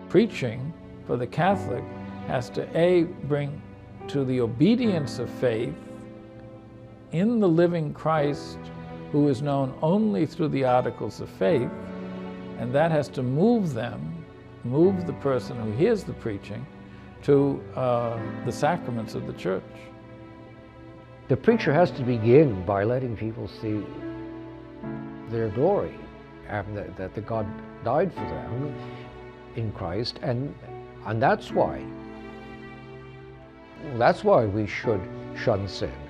preaching for the Catholic has to bring to the obedience of faith in the living Christ, who is known only through the articles of faith, and that has to move the person who hears the preaching to the sacraments of the Church. The preacher has to begin by letting people see their glory, that the God died for them in Christ, and that's why we should shun sin.